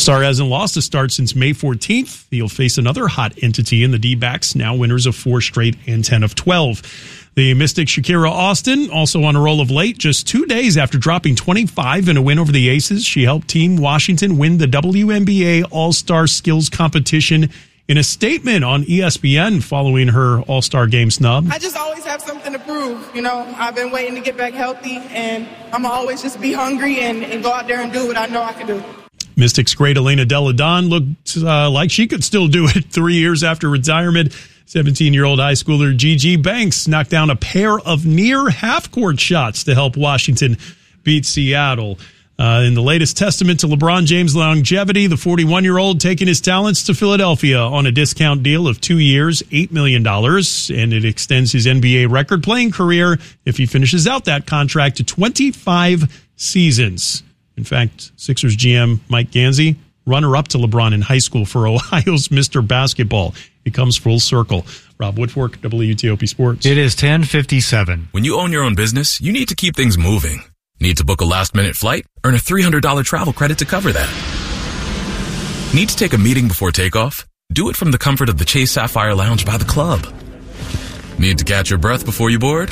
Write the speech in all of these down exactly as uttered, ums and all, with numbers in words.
Star hasn't lost a start since May fourteenth. He'll face another hot entity in the D-backs, now winners of four straight and ten of twelve. The Mystic Shakira Austin, also on a roll of late, just two days after dropping twenty-five in a win over the Aces. She helped Team Washington win the W N B A All-Star Skills Competition. In a statement on E S P N following her All-Star Game snub, I just always have something to prove. You know, I've been waiting to get back healthy, and I'm going to always just be hungry and, and go out there and do what I know I can do. Mystics great Elena Delle Donne looked uh, like she could still do it three years after retirement. seventeen-year-old high schooler Gigi Banks knocked down a pair of near half-court shots to help Washington beat Seattle. Uh, in the latest testament to LeBron James' longevity, the forty-one-year-old taking his talents to Philadelphia on a discount deal of two years, eight million dollars, and it extends his N B A record-playing career, if he finishes out that contract, to twenty-five seasons. In fact, Sixers G M Mike Gansey, runner-up to LeBron in high school for Ohio's Mister Basketball. It comes full circle. Rob Woodfork, W T O P Sports. It is ten fifty-seven. When you own your own business, you need to keep things moving. Need to book a last-minute flight? Earn a three hundred dollars travel credit to cover that. Need to take a meeting before takeoff? Do it from the comfort of the Chase Sapphire Lounge by the club. Need to catch your breath before you board?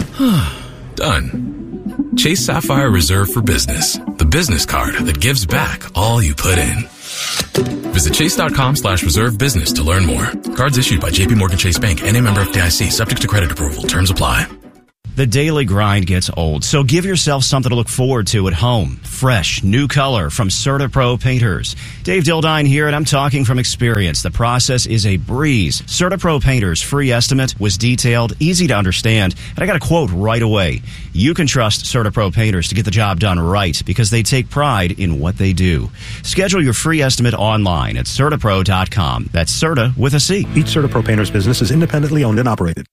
Done. Chase Sapphire Reserve for Business, the business card that gives back all you put in. Visit chase.com slash reserve business to learn more. Cards issued by J P Morgan Chase Bank, N A member F D I C, subject to credit approval. Terms apply. The daily grind gets old, so give yourself something to look forward to at home. Fresh, new color from CertaPro Painters. Dave Dildine here, and I'm talking from experience. The process is a breeze. CertaPro Painters' free estimate was detailed, easy to understand, and I got a quote right away. You can trust CertaPro Painters to get the job done right because they take pride in what they do. Schedule your free estimate online at Certapro dot com. That's Certa with a C. Each CertaPro Painters business is independently owned and operated.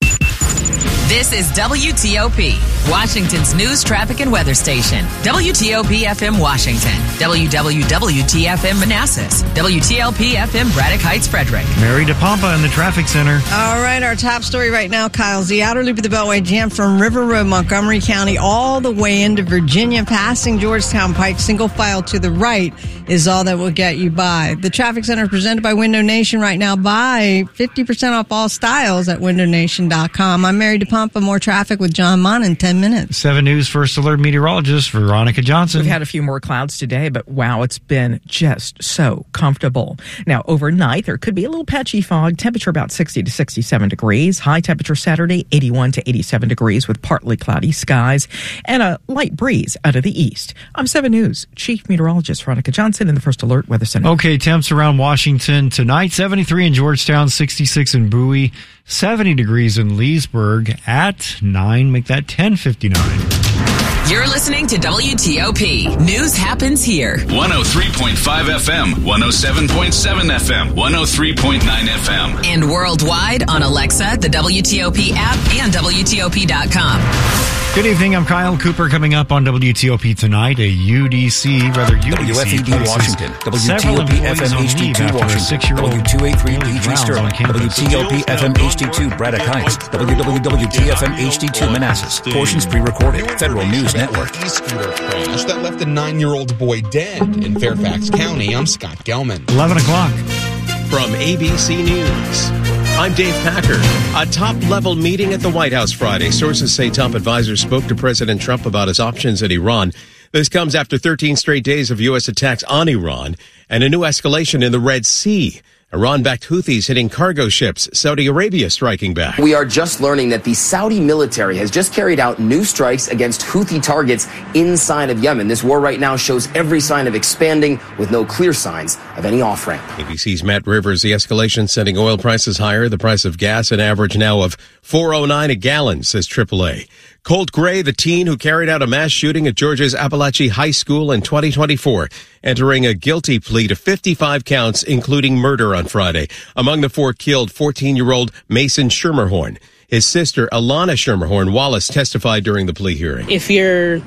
This is W T O P, Washington's news, traffic, and weather station. W T O P F M Washington, W W W T F M Manassas, W T L P F M Braddock Heights, Frederick. Mary DePompa in the traffic center. All right, our top story right now, Kyle. The outer loop of the Beltway jammed from River Road, Montgomery County, all the way into Virginia, passing Georgetown Pike. Single file to the right is all that will get you by. The traffic center is presented by Window Nation right now. Buy fifty percent off all styles at window nation dot com. I'm Mary DePompa. More traffic with John Mon in ten minutes. seven News First Alert meteorologist Veronica Johnson. We've had a few more clouds today, but wow, it's been just so comfortable. Now, overnight, there could be a little patchy fog. Temperature about sixty to sixty-seven degrees. High temperature Saturday, eighty-one to eighty-seven degrees with partly cloudy skies and a light breeze out of the east. I'm seven News Chief Meteorologist Veronica Johnson in the First Alert Weather Center. Okay, temps around Washington tonight, seventy-three in Georgetown, sixty-six in Bowie, seventy degrees in Leesburg at nine. Make that ten fifty-nine. You're listening to W T O P. News happens here. one oh three point five F M, one oh seven point seven F M, one oh three point nine F M. And worldwide on Alexa, the W T O P app, and W T O P dot com. Good evening, I'm Kyle Cooper. Coming up on W T O P tonight, a U D C, rather U D C. W F E D Washington, W T O P F M H D two Washington, W two eighty-three P G Sterling, W T O P F M H D two Braddock Heights, W W W T F M H D two Manassas. Portions pre-recorded. Federal News Network. E-scooter crash that left a nine-year-old boy dead in Fairfax County. I'm Scott Gelman. eleven o'clock. From A B C News, I'm Dave Packer. A top-level meeting at the White House Friday. Sources say top advisors spoke to President Trump about his options at Iran. This comes after thirteen straight days of U S attacks on Iran and a new escalation in the Red Sea. Iran-backed Houthis hitting cargo ships, Saudi Arabia striking back. We are just learning that the Saudi military has just carried out new strikes against Houthi targets inside of Yemen. This war right now shows every sign of expanding with no clear signs of any off-ramp. A B C's Matt Rivers, the escalation sending oil prices higher. The price of gas an average now of four oh nine a gallon, says triple A. Colt Gray, the teen who carried out a mass shooting at Georgia's Appalachia High School in twenty twenty-four, entering a guilty plea to fifty-five counts, including murder on Friday. Among the four killed, fourteen-year-old Mason Schermerhorn. His sister, Alana Schermerhorn Wallace, testified during the plea hearing. If you're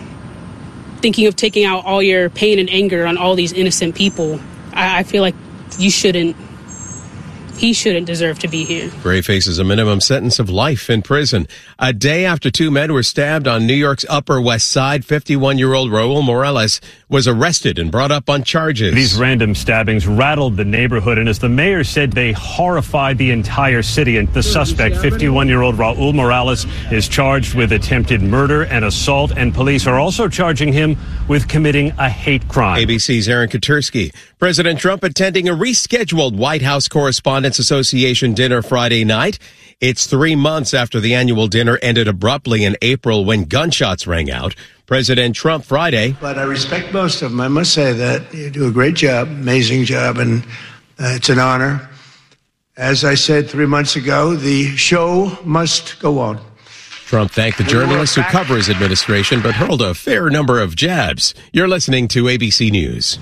thinking of taking out all your pain and anger on all these innocent people, I, I feel like you shouldn't he shouldn't deserve to be here. Gray faces a minimum sentence of life in prison. A day after two men were stabbed on New York's Upper West Side, fifty-one-year-old Raul Morales was arrested and brought up on charges. These random stabbings rattled the neighborhood, and as the mayor said, they horrified the entire city. And the suspect, fifty-one-year-old Raul Morales, is charged with attempted murder and assault, and police are also charging him with committing a hate crime. A B C's Aaron Katursky. President Trump attending a rescheduled White House Correspondents Association dinner Friday night. It's three months after the annual dinner ended abruptly in April when gunshots rang out. President Trump Friday. But I respect most of them. I must say that you do a great job, amazing job, and uh, it's an honor. As I said three months ago, the show must go on. Trump thanked the journalists who cover his administration, but hurled a fair number of jabs. You're listening to A B C News.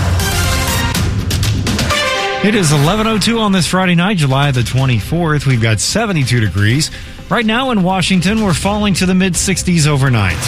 It is eleven oh two on this Friday night, July the twenty-fourth. We've got seventy-two degrees. Right now in Washington, we're falling to the mid-sixties overnight.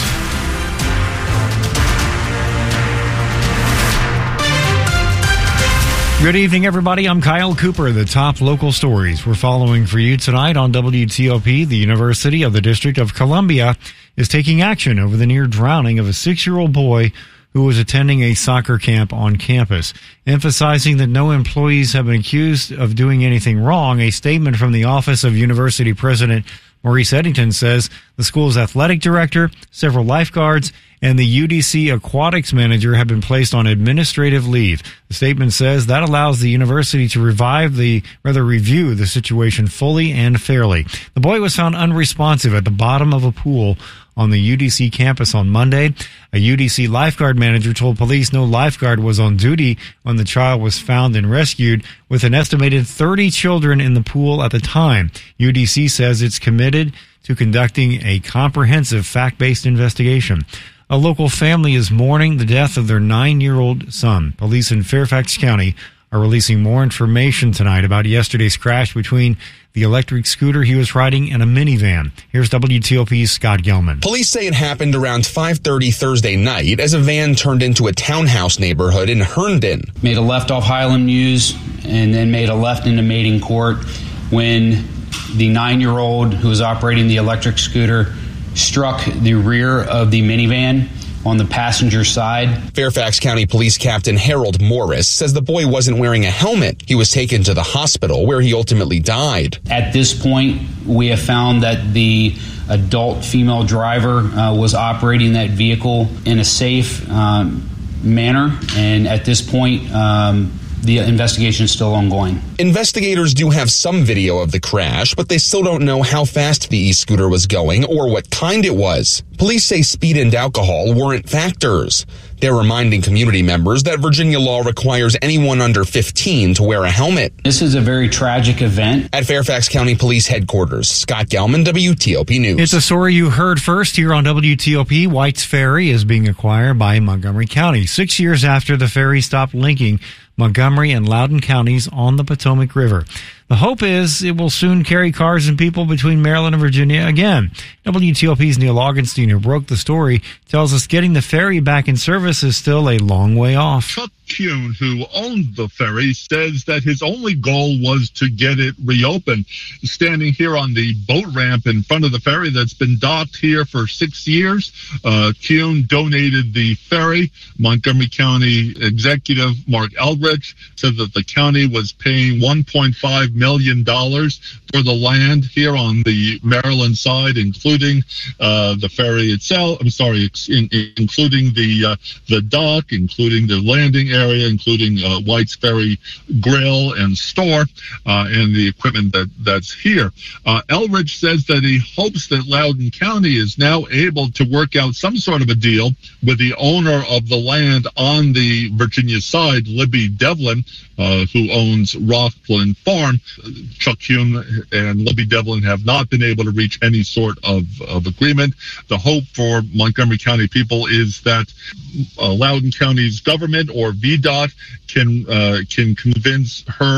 Good evening, everybody. I'm Kyle Cooper. The top local stories we're following for you tonight on W T O P. The University of the District of Columbia is taking action over the near drowning of a six-year-old boy who was attending a soccer camp on campus. Emphasizing that no employees have been accused of doing anything wrong, a statement from the Office of University President Maurice Eddington says the school's athletic director, several lifeguards, and the U D C aquatics manager have been placed on administrative leave. The statement says that allows the university to revive the, rather review the situation fully and fairly. The boy was found unresponsive at the bottom of a pool on the U D C campus on Monday. A U D C lifeguard manager told police no lifeguard was on duty when the child was found and rescued, with an estimated thirty children in the pool at the time. U D C says it's committed to conducting a comprehensive fact-based investigation. A local family is mourning the death of their nine-year-old son. Police in Fairfax County are releasing more information tonight about yesterday's crash between the electric scooter he was riding and a minivan. Here's W T O P's Scott Gelman. Police say it happened around five thirty Thursday night as a van turned into a townhouse neighborhood in Herndon. Made a left off Highland Mews and then made a left into Mating Court when the nine-year-old who was operating the electric scooter struck the rear of the minivan on the passenger side. Fairfax County Police Captain Harold Morris says the boy wasn't wearing a helmet. He was taken to the hospital where he ultimately died. At this point, we have found that the adult female driver uh, was operating that vehicle in a safe um, manner, and at this point, um, the investigation is still ongoing. Investigators do have some video of the crash, but they still don't know how fast the e-scooter was going or what kind it was. Police say speed and alcohol weren't factors. They're reminding community members that Virginia law requires anyone under fifteen to wear a helmet. This is a very tragic event. At Fairfax County Police Headquarters, Scott Gelman, W T O P News. It's a story you heard first here on W T O P. White's Ferry is being acquired by Montgomery County, six years after the ferry stopped linking Montgomery and Loudoun counties on the Potomac River. The hope is it will soon carry cars and people between Maryland and Virginia again. W T O P's Neil Augenstein, who broke the story, tells us getting the ferry back in service is still a long way off. Chuck Kuhn, who owned the ferry, says that his only goal was to get it reopened. Standing here on the boat ramp in front of the ferry that's been docked here for six years, uh, Kuhn donated the ferry. Montgomery County Executive Mark Eldridge said that the county was paying one point five million dollars for the land here on the Maryland side, including uh, the ferry itself. I'm sorry, in, including the uh, the dock, including the landing area, including uh, White's Ferry grill and store, uh, and the equipment that that's here. Uh, Eldridge says that he hopes that Loudoun County is now able to work out some sort of a deal with the owner of the land on the Virginia side, Libby Devlin, uh, who owns Rockland Farm. Chuck Kuhn and Libby Devlin have not been able to reach any sort of, of agreement. The hope for Montgomery County people is that uh, Loudoun County's government or V DOT can uh, can convince her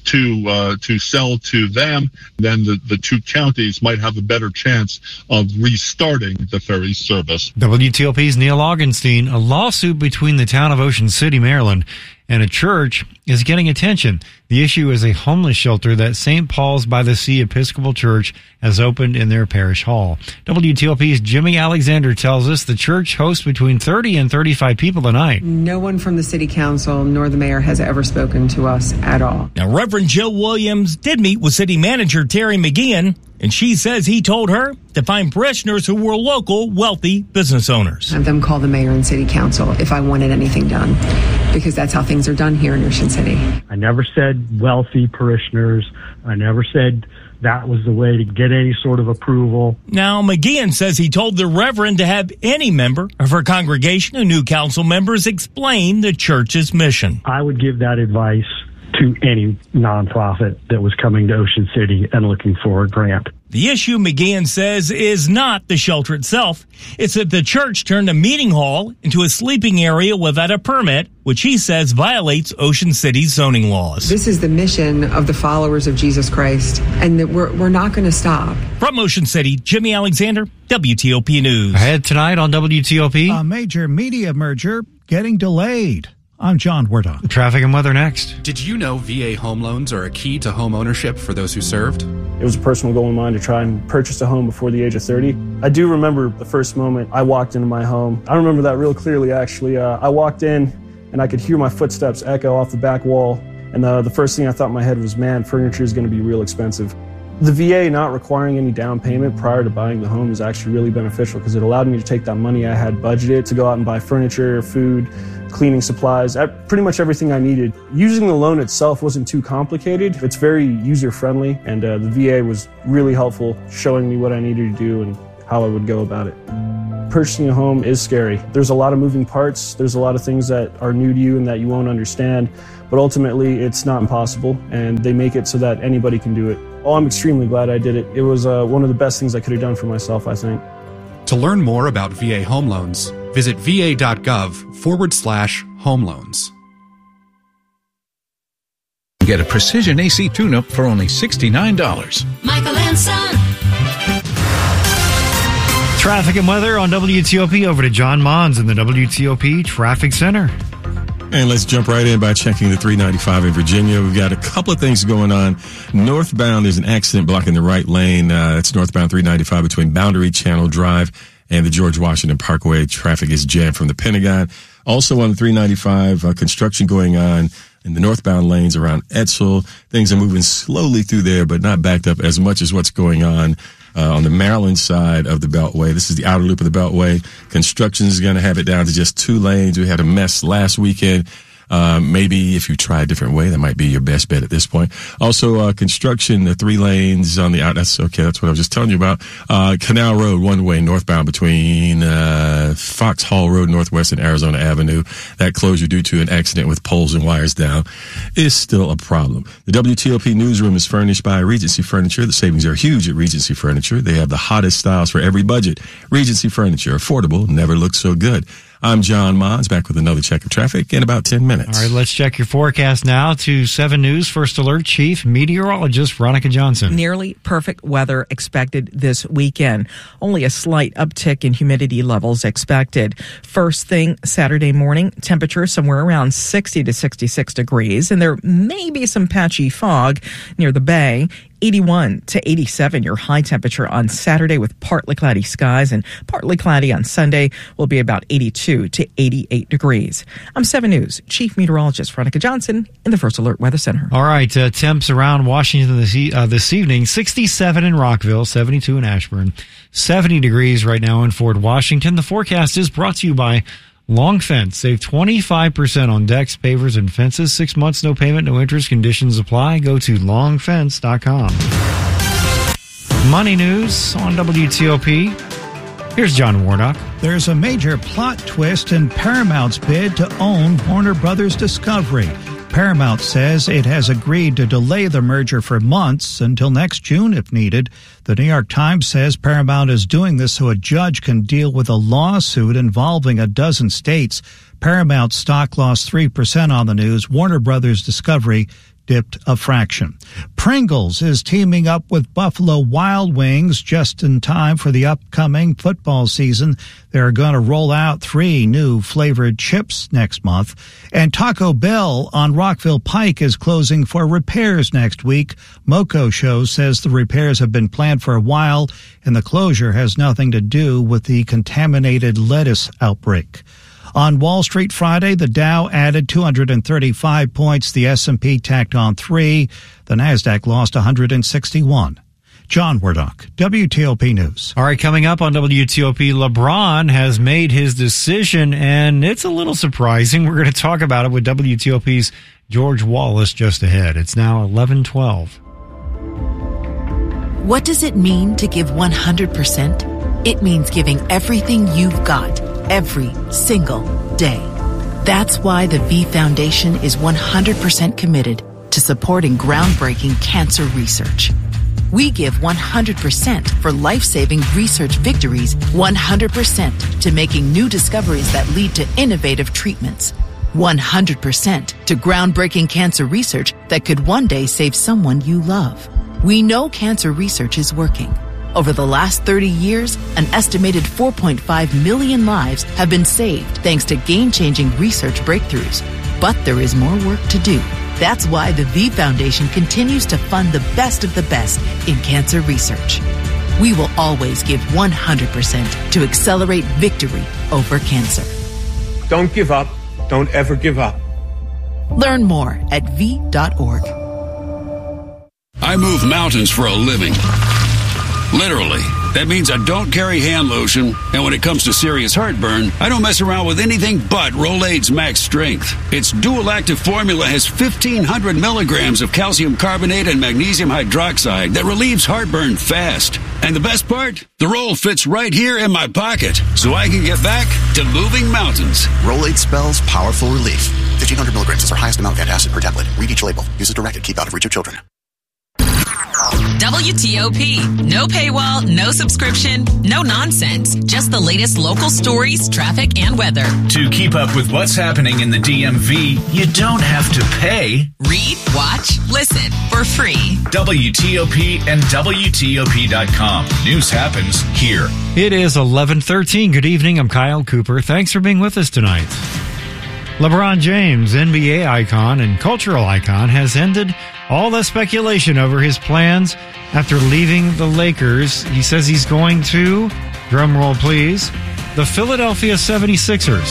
to uh, to sell to them, then the, the two counties might have a better chance of restarting the ferry service. W T O P's Neil Augenstein. A lawsuit between the town of Ocean City, Maryland, and a church is getting attention. The issue is a homeless shelter that Saint Paul's by the Sea Episcopal Church has opened in their parish hall. W T O P's Jimmy Alexander tells us the church hosts between thirty and thirty-five people a night. No one from the city council nor the mayor has ever spoken to us at all. Now, Reverend Jill Williams did meet with city manager Terry McGeehan, and she says he told her to find parishioners who were local, wealthy business owners. Have them call the mayor and city council if I wanted anything done, because that's how things are done here in Ocean City. I never said wealthy parishioners. I never said that was the way to get any sort of approval. Now, McGeehan says he told the Reverend to have any member of her congregation and new council members explain the church's mission. I would give that advice to any nonprofit that was coming to Ocean City and looking for a grant. The issue, McGeehan says, is not the shelter itself. It's that the church turned a meeting hall into a sleeping area without a permit, which he says violates Ocean City's zoning laws. This is the mission of the followers of Jesus Christ, and that we're, we're not going to stop. From Ocean City, Jimmy Alexander, W T O P News. Ahead tonight on W T O P. A major media merger getting delayed. I'm John Wardock. Traffic and weather next. Did you know V A home loans are a key to home ownership for those who served? It was a personal goal of mine to try and purchase a home before the age of thirty. I do remember the first moment I walked into my home. I remember that real clearly, actually. Uh, I walked in and I could hear my footsteps echo off the back wall. And uh, the first thing I thought in my head was, man, furniture is going to be real expensive. The V A not requiring any down payment prior to buying the home is actually really beneficial because it allowed me to take that money I had budgeted to go out and buy furniture, food, cleaning supplies, pretty much everything I needed. Using the loan itself wasn't too complicated. It's very user-friendly, and uh, the V A was really helpful, showing me what I needed to do and how I would go about it. Purchasing a home is scary. There's a lot of moving parts. There's a lot of things that are new to you and that you won't understand, but ultimately it's not impossible, and they make it so that anybody can do it. Oh, I'm extremely glad I did it. It was uh, one of the best things I could have done for myself, I think. To learn more about V A home loans, visit va.gov forward slash home loans. Get a Precision A C tune-up for only sixty-nine dollars. Michael and Son. Traffic and weather on W T O P. Over to John Mons in the W T O P Traffic Center. And let's jump right in by checking the three ninety-five in Virginia. We've got a couple of things going on. Northbound, there's an accident blocking the right lane. Uh, it's northbound three ninety-five between Boundary Channel Drive and the George Washington Parkway. Traffic is jammed from the Pentagon. Also on the three ninety-five, uh, construction going on in the northbound lanes around Edsel. Things are moving slowly through there, but not backed up as much as what's going on Uh, on the Maryland side of the Beltway. This is the outer loop of the Beltway. Construction is going to have it down to just two lanes. We had a mess last weekend. Uh, maybe if you try a different way, that might be your best bet at this point. Also, uh, construction, the three lanes on the out. That's okay. That's what I was just telling you about. Uh, Canal Road, one way northbound between, uh, Fox Hall Road Northwest and Arizona Avenue. That closure due to an accident with poles and wires down is still a problem. The W T O P newsroom is furnished by Regency Furniture. The savings are huge at Regency Furniture. They have the hottest styles for every budget. Regency Furniture, affordable, never looks so good. I'm John Mons, back with another check of traffic in about ten minutes. All right, let's check your forecast now to seven News First Alert Chief Meteorologist Veronica Johnson. Nearly perfect weather expected this weekend. Only a slight uptick in humidity levels expected. First thing Saturday morning, temperature somewhere around sixty to sixty-six degrees, and there may be some patchy fog near the bay. eighty-one to eighty-seven, your high temperature on Saturday with partly cloudy skies, and partly cloudy on Sunday will be about eighty-two to eighty-eight degrees. I'm seven News Chief Meteorologist Veronica Johnson in the First Alert Weather Center. All right, uh, temps around Washington this, e- uh, this evening, sixty-seven in Rockville, seventy-two in Ashburn, seventy degrees right now in Fort Washington. The forecast is brought to you by Long Fence. Save twenty-five percent on decks, pavers, and fences. Six months, no payment, no interest. Conditions apply. Go to long fence dot com. Money news on W T O P. Here's John Wardock. There's a major plot twist in Paramount's bid to own Warner Brothers Discovery. Paramount says it has agreed to delay the merger for months until next June if needed. The New York Times says Paramount is doing this so a judge can deal with a lawsuit involving a dozen states. Paramount stock lost three percent on the news. Warner Brothers Discovery dipped a fraction. Pringles is teaming up with Buffalo Wild Wings just in time for the upcoming football season. They're going to roll out three new flavored chips next month. And Taco Bell on Rockville Pike is closing for repairs next week. Moco Show says the repairs have been planned for a while, and the closure has nothing to do with the contaminated lettuce outbreak. On Wall Street Friday, the Dow added two hundred thirty-five points. The S and P tacked on three. The Nasdaq lost one hundred sixty-one. John Wardock, W T O P News. All right, coming up on W T O P, LeBron has made his decision, and it's a little surprising. We're going to talk about it with W T O P's George Wallace just ahead. It's now eleven twelve. What does it mean to give one hundred percent? It means giving everything you've got, every single day. That's why the V Foundation is one hundred percent committed to supporting groundbreaking cancer research. We give one hundred percent for life-saving research victories, one hundred percent to making new discoveries that lead to innovative treatments, one hundred percent to groundbreaking cancer research that could one day save someone you love. We know cancer research is working. Over the last thirty years, an estimated four point five million lives have been saved thanks to game-changing research breakthroughs. But there is more work to do. That's why the V Foundation continues to fund the best of the best in cancer research. We will always give one hundred percent to accelerate victory over cancer. Don't give up. Don't ever give up. Learn more at V dot org. I move mountains for a living. Literally. That means I don't carry hand lotion, and when it comes to serious heartburn, I don't mess around with anything but Rolaids Max Strength. Its dual-active formula has fifteen hundred milligrams of calcium carbonate and magnesium hydroxide that relieves heartburn fast. And the best part? The roll fits right here in my pocket, so I can get back to moving mountains. Rolaids spells powerful relief. fifteen hundred milligrams is our highest amount of antacid per tablet. Read each label. Use as directed. Keep out of reach of children. W T O P. No paywall, no subscription, no nonsense. Just the latest local stories, traffic, and weather. To keep up with what's happening in the D M V, you don't have to pay. Read, watch, listen for free. W T O P and W T O P dot com. News happens here. It is eleven thirteen. Good evening. I'm Kyle Cooper. Thanks for being with us tonight. LeBron James, N B A icon and cultural icon, has ended all the speculation over his plans after leaving the Lakers. He says he's going to, drumroll please, the Philadelphia seventy-sixers.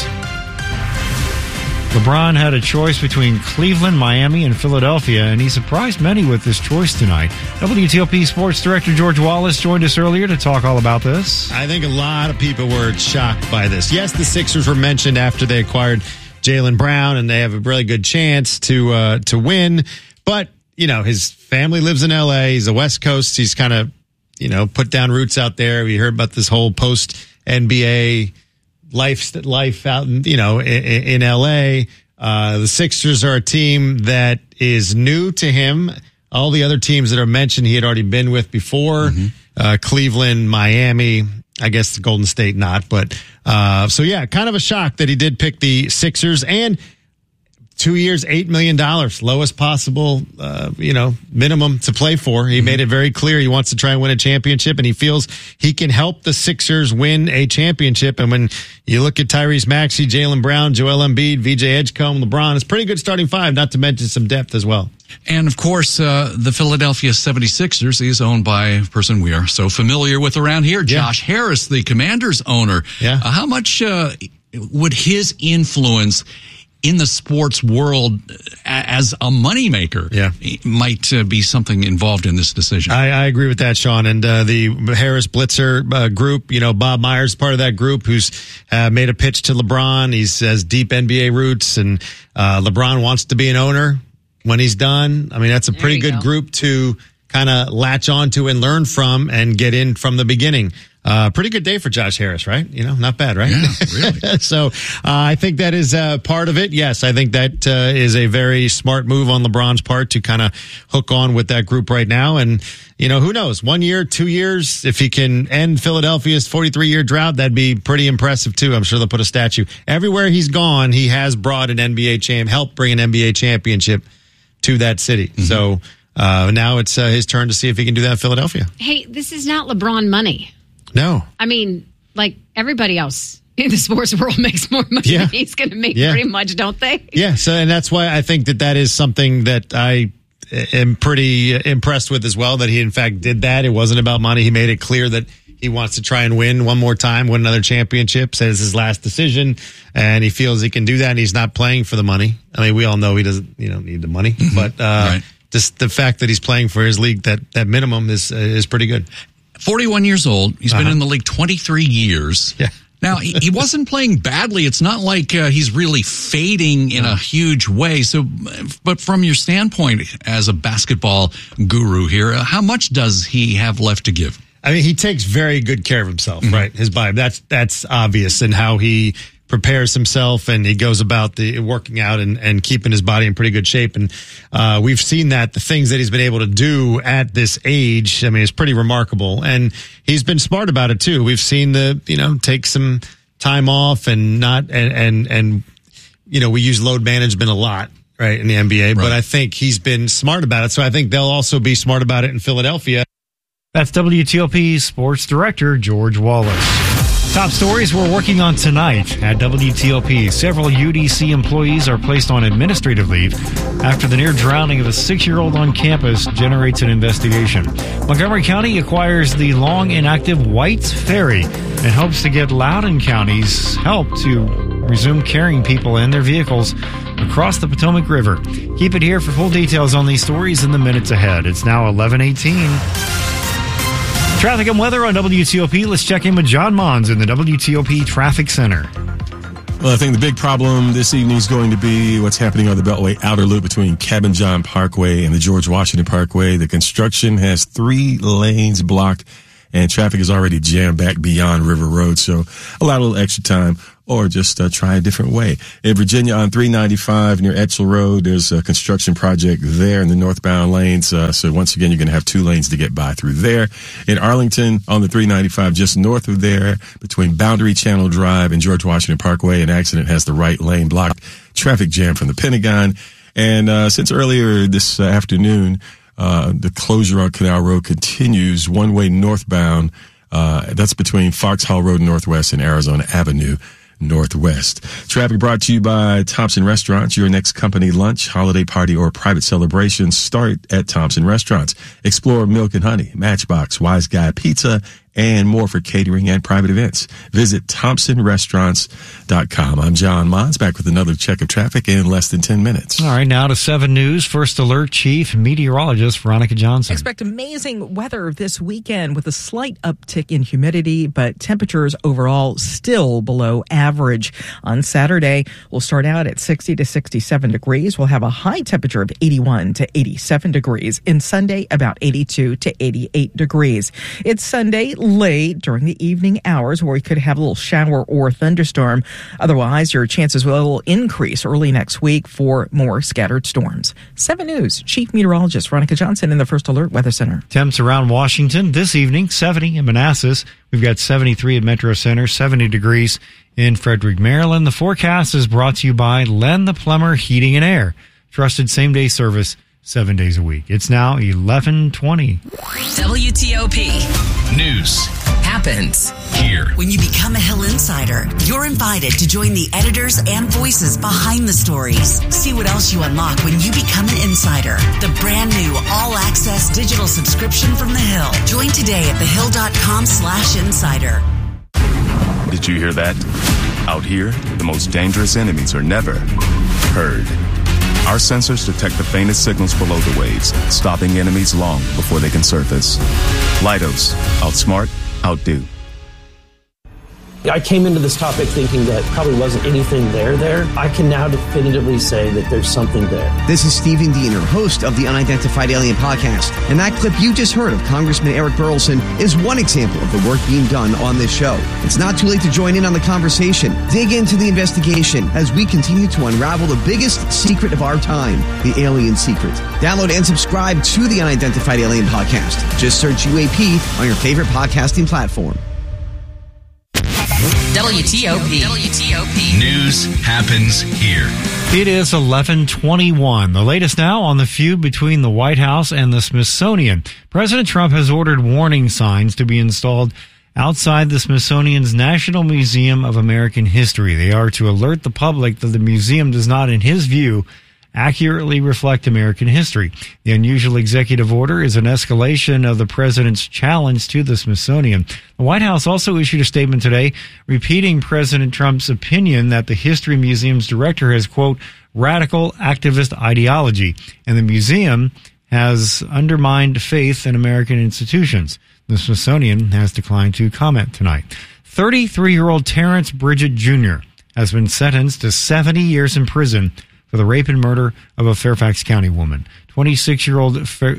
LeBron had a choice between Cleveland, Miami, and Philadelphia, and he surprised many with this choice tonight. W T O P Sports Director George Wallace joined us earlier to talk all about this. I think a lot of people were shocked by this. Yes, the Sixers were mentioned after they acquired Jaylen Brown, and they have a really good chance to uh, to win. But, you know, his family lives in L A. He's a West Coast. He's kind of, you know, put down roots out there. We heard about this whole post-N B A life, life out in, you know, in, in L A. Uh, the Sixers are a team that is new to him. All the other teams that are mentioned, he had already been with before. Mm-hmm. Uh, Cleveland, Miami, I guess Golden State not, but uh, so yeah, kind of a shock that he did pick the Sixers, and two years, eight million dollars, lowest possible, uh, you know, minimum to play for. He mm-hmm. made it very clear he wants to try and win a championship, and he feels he can help the Sixers win a championship. And when you look at Tyrese Maxey, Jaylen Brown, Joel Embiid, V J Edgecombe, LeBron, it's a pretty good starting five, not to mention some depth as well. And, of course, uh, the Philadelphia seventy-sixers is owned by a person we are so familiar with around here, Josh yeah. Harris, the Commanders owner. Yeah. Uh, how much uh, would his influence in the sports world as a moneymaker yeah. might uh, be something involved in this decision? I, I agree with that, Sean. And uh, the Harris Blitzer uh, group, you know, Bob Myers, part of that group, who's uh, made a pitch to LeBron. He has deep N B A roots, and uh, LeBron wants to be an owner when he's done. I mean, that's a pretty good go. group to kind of latch onto and learn from and get in from the beginning. Uh, pretty good day for Josh Harris, right? You know, not bad, right? Yeah, really. so uh, I think that is uh, part of it. Yes, I think that uh, is a very smart move on LeBron's part to kind of hook on with that group right now. And, you know, who knows? One year, two years, if he can end Philadelphia's forty-three-year drought, that'd be pretty impressive, too. I'm sure they'll put a statue. Everywhere he's gone, he has brought an N B A champ, helped bring an N B A championship to that city. Mm-hmm. So uh, now it's uh, his turn to see if he can do that in Philadelphia. Hey, this is not LeBron money. No. I mean, like everybody else in the sports world makes more money yeah. than he's going to make yeah. pretty much, don't they? Yeah, so, and that's why I think that that is something that I am pretty impressed with as well, that he in fact did that. It wasn't about money. He made it clear that he wants to try and win one more time, win another championship, says his last decision, and he feels he can do that, and he's not playing for the money. I mean, we all know he doesn't you know, need the money, but uh, right. just the fact that he's playing for his league, that, that minimum is uh, is pretty good. forty-one years old. He's Uh-huh. been in the league twenty-three years. Yeah. Now, he, he wasn't playing badly. It's not like uh, he's really fading in a huge way. So, but from your standpoint as a basketball guru here, uh, how much does he have left to give? I mean, he takes very good care of himself, mm-hmm. right? His vibe. That's, that's obvious, and how he prepares himself and he goes about the working out and, and keeping his body in pretty good shape. And uh, we've seen that the things that he's been able to do at this age, I mean, it's pretty remarkable. And he's been smart about it too. We've seen the, you know, take some time off and not, and, and, and you know, we use load management a lot, right, in the N B A, right. But I think he's been smart about it. So I think they'll also be smart about it in Philadelphia. That's W T O P Sports Director George Wallace. Top stories we're working on tonight at W T O P. Several U D C employees are placed on administrative leave after the near drowning of a six-year-old on campus generates an investigation. Montgomery County acquires the long inactive White's Ferry and hopes to get Loudoun County's help to resume carrying people and their vehicles across the Potomac River. Keep it here for full details on these stories in the minutes ahead. It's now eleven eighteen. Traffic and weather on W T O P. Let's check in with John Mons in the W T O P Traffic Center. Well, I think the big problem this evening is going to be what's happening on the Beltway outer loop between Cabin John Parkway and the George Washington Parkway. The construction has three lanes blocked, and traffic is already jammed back beyond River Road. So allow a little extra time, or just uh, try a different way. In Virginia on three ninety-five near Etchell Road, there's a construction project there in the northbound lanes. Uh, so once again, you're going to have two lanes to get by through there. In Arlington on the three ninety-five, just north of there, between Boundary Channel Drive and George Washington Parkway, an accident has the right lane blocked. Traffic jam from the Pentagon. And uh, since earlier this uh, afternoon, uh, the closure on Canal Road continues one way northbound. Uh, that's between Foxhall Road Northwest and Arizona Avenue Northwest. Traffic brought to you by Thompson Restaurants. Your next company lunch, holiday party, or private celebration start at Thompson Restaurants. Explore Milk and Honey, Matchbox, Wise Guy Pizza, and more for catering and private events. Visit thompson restaurants dot com. I'm John Mons, back with another check of traffic in less than ten minutes. All right, now to seven News. First Alert Chief Meteorologist Veronica Johnson. Expect amazing weather this weekend with a slight uptick in humidity, but temperatures overall still below average. On Saturday, we'll start out at sixty to sixty-seven degrees. We'll have a high temperature of eighty-one to eighty-seven degrees. In Sunday, about eighty-two to eighty-eight degrees. It's Sunday late during the evening hours where we could have a little shower or thunderstorm. Otherwise, your chances will increase early next week for more scattered storms. seven News Chief Meteorologist Veronica Johnson in the First Alert Weather Center. Temps around Washington this evening, seventy in Manassas. We've got seventy-three at Metro Center, seventy degrees in Frederick, Maryland. The forecast is brought to you by Len the Plumber Heating and Air. Trusted same-day service seven days a week. It's now eleven twenty. W T O P News happens here. When you become a Hill Insider, you're invited to join the editors and voices behind the stories. See what else you unlock when you become an insider. The brand new all-access digital subscription from The Hill. Join today at thehill.com slash insider. Did you hear that? Out here, the most dangerous enemies are never heard. Our sensors detect the faintest signals below the waves, stopping enemies long before they can surface. Leidos, outsmart, outdo. I came into this topic thinking that probably wasn't anything there there. I can now definitively say that there's something there. This is Stephen Diener, host of the Unidentified Alien Podcast. And that clip you just heard of Congressman Eric Burlison is one example of the work being done on this show. It's not too late to join in on the conversation. Dig into the investigation as we continue to unravel the biggest secret of our time, the alien secret. Download and subscribe to the Unidentified Alien Podcast. Just search U A P on your favorite podcasting platform. W T O P. W T O P. News happens here. It is eleven twenty-one. The latest now on the feud between the White House and the Smithsonian. President Trump has ordered warning signs to be installed outside the Smithsonian's National Museum of American History. They are to alert the public that the museum does not, in his view, accurately reflect American history. The unusual executive order is an escalation of the president's challenge to the Smithsonian. The White House also issued a statement today repeating President Trump's opinion that the History Museum's director has, quote, radical activist ideology, and the museum has undermined faith in American institutions. The Smithsonian has declined to comment tonight. thirty-three-year-old Terrence Bridget Junior has been sentenced to seventy years in prison for the rape and murder of a Fairfax County woman. twenty-six-year-old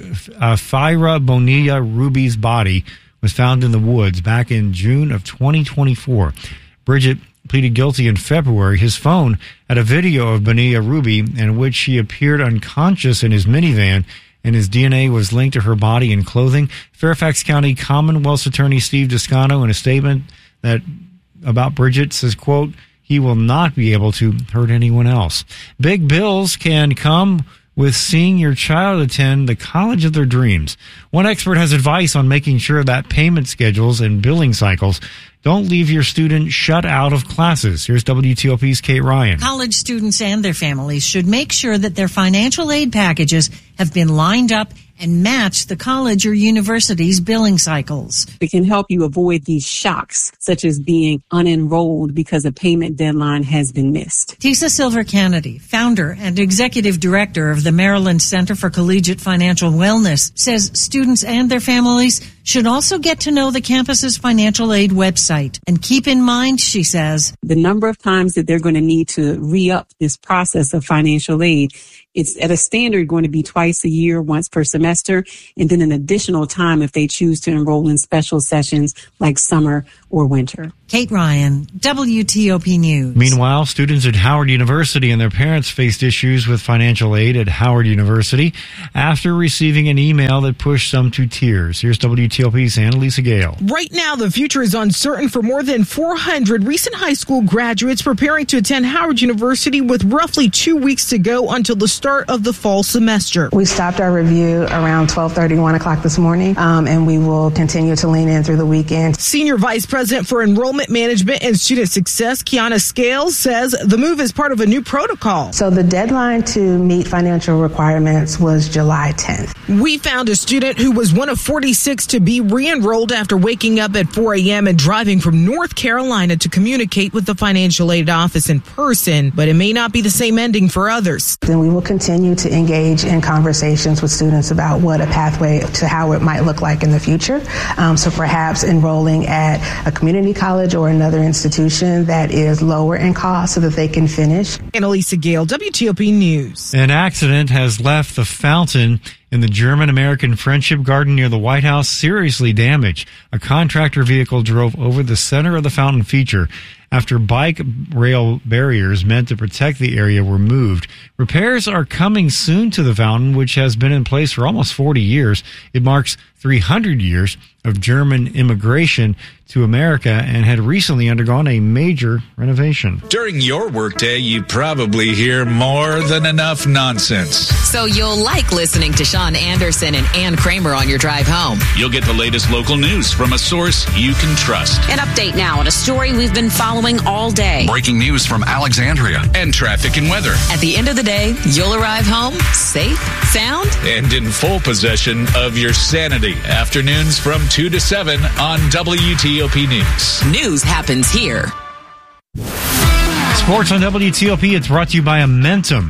Fira Bonilla Ruby's body was found in the woods back in June of twenty twenty-four. Bridget pleaded guilty in February. His phone had a video of Bonilla Ruby in which she appeared unconscious in his minivan, and his D N A was linked to her body and clothing. Fairfax County Commonwealth's attorney Steve Descano, in a statement that about Bridget, says, quote, he will not be able to hurt anyone else. Big bills can come with seeing your child attend the college of their dreams. One expert has advice on making sure that payment schedules and billing cycles don't leave your student shut out of classes. Here's W T O P's Kate Ryan. College students and their families should make sure that their financial aid packages have been lined up and match the college or university's billing cycles. It can help you avoid these shocks, such as being unenrolled because a payment deadline has been missed. Tisa Silver-Kennedy, founder and executive director of the Maryland Center for Collegiate Financial Wellness, says students and their families should also get to know the campus's financial aid website. And keep in mind, she says, the number of times that they're going to need to re-up this process of financial aid, it's at a standard going to be twice a year, once per semester, and then an additional time if they choose to enroll in special sessions like summer or winter. Kate Ryan, W T O P News. Meanwhile, students at Howard University and their parents faced issues with financial aid at Howard University after receiving an email that pushed some to tears. Here's W T O P's Annalisa Gale. Right now, the future is uncertain for more than four hundred recent high school graduates preparing to attend Howard University with roughly two weeks to go until the start of the fall semester. We stopped our review around twelve thirty, one o'clock this morning, um, and we will continue to lean in through the weekend. Senior Vice President for Enrollment Management and Student Success, Kiana Scales, says the move is part of a new protocol. So the deadline to meet financial requirements was July tenth. We found a student who was one of forty-six to be re-enrolled after waking up at four a.m. and driving from North Carolina to communicate with the financial aid office in person, but it may not be the same ending for others. Then we will continue to engage in conversations with students about what a pathway to Howard might look like in the future. Um, so perhaps enrolling at a community college or another institution that is lower in cost so that they can finish. Annalisa Gale, W T O P News. An accident has left the fountain in the German-American Friendship Garden near the White House seriously damaged. A contractor vehicle drove over the center of the fountain feature after bike rail barriers meant to protect the area were moved. Repairs are coming soon to the fountain, which has been in place for almost forty years. It marks three hundred years of German immigration to America and had recently undergone a major renovation. During your workday, you probably hear more than enough nonsense. So you'll like listening to Sean Anderson and Ann Kramer on your drive home. You'll get the latest local news from a source you can trust. An update now on a story we've been following all day. Breaking news from Alexandria and traffic and weather. At the end of the day, you'll arrive home safe, sound, and in full possession of your sanity. Afternoons from two to seven on W T O P News. News happens here. Sports on W T O P. It's brought to you by Amentum.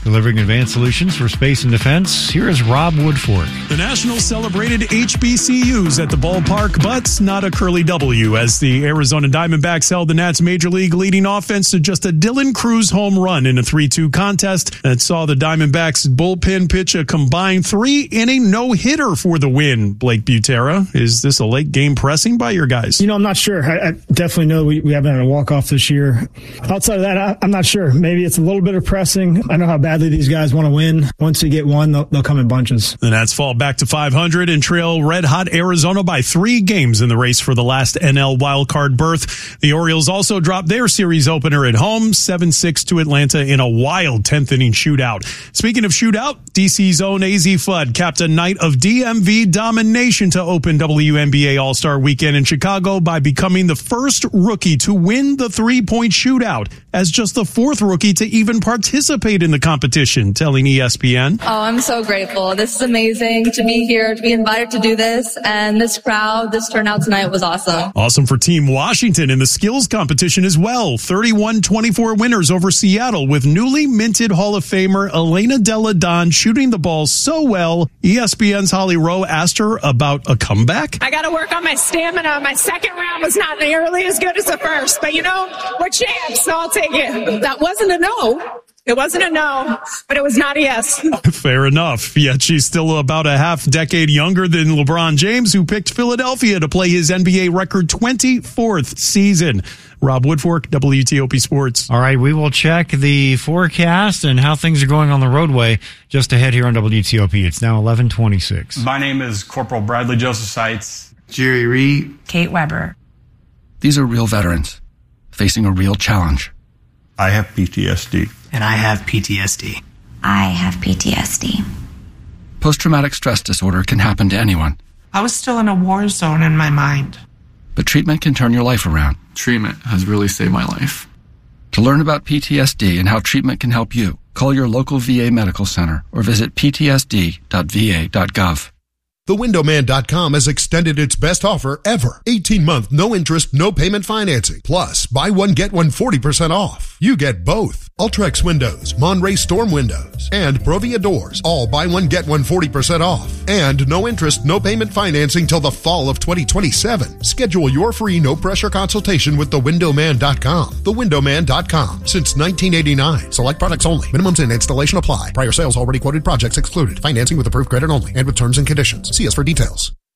Delivering advanced solutions for space and defense, here is Rob Woodfork. The Nationals celebrated H B C Us at the ballpark, but not a curly W, as the Arizona Diamondbacks held the Nats' major league leading offense to just a Dylan Cruz home run in a three two contest that saw the Diamondbacks bullpen pitch a combined three-inning no-hitter for the win. Blake Butera, is this a late game pressing by your guys? You know, I'm not sure. I, I definitely know we, we haven't had a walk-off this year. Outside of that, I, I'm not sure. Maybe it's a little bit of pressing. I know how badly these guys want to win. Once they get one, they'll, they'll come in bunches. The Nats fall back to five hundred and trail red-hot Arizona by three games in the race for the last N L wildcard berth. The Orioles also dropped their series opener at home, seven six to Atlanta in a wild tenth-inning shootout. Speaking of shootout, D C's own A Z Fudd capped a night of D M V domination to open W N B A All-Star Weekend in Chicago by becoming the first rookie to win the three-point shootout, as just the fourth rookie to even participate in the competition, telling E S P N. Oh, I'm so grateful. This is amazing to be here, to be invited to do this, and this crowd, this turnout tonight was awesome. Awesome for Team Washington in the skills competition as well. thirty-one twenty-four winners over Seattle, with newly minted Hall of Famer Elena Della Don shooting the ball so well, E S P N's Holly Rowe asked her about a comeback. I got to work on my stamina. My second round was not nearly as good as the first, but you know, we're champs, so I'll take it. That wasn't a no. It wasn't a no, but it was not a yes. Fair enough. Yet she's still about a half decade younger than LeBron James, who picked Philadelphia to play his N B A record twenty-fourth season. Rob Woodfork, W T O P Sports. All right, we will check the forecast and how things are going on the roadway just ahead here on W T O P. It's now eleven twenty-six. My name is Corporal Bradley Joseph Seitz. Jerry Reed. Kate Weber. These are real veterans facing a real challenge. I have P T S D. And I have P T S D. I have P T S D. Post-traumatic stress disorder can happen to anyone. I was still in a war zone in my mind. But treatment can turn your life around. Treatment has really saved my life. To learn about P T S D and how treatment can help you, call your local V A medical center or visit p t s d dot v a dot gov. the window man dot com has extended its best offer ever. eighteen month, no interest, no payment financing. Plus, buy one, get one forty percent off. You get both. Ultrex windows, Monterey Storm windows, and Provia doors. All buy one, get one forty percent off. And no interest, no payment financing till the fall of twenty twenty-seven. Schedule your free no-pressure consultation with the window man dot com. the window man dot com. Since nineteen eighty-nine. Select products only. Minimums and installation apply. Prior sales already quoted projects excluded. Financing with approved credit only and with terms and conditions. See us for details.